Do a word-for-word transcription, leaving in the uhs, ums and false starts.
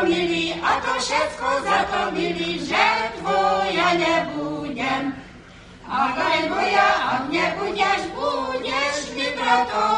milý, a to všetko za to, milý, že tvoja nebudem. Ak aj moja, ak nebudeš, budeš mi bratom.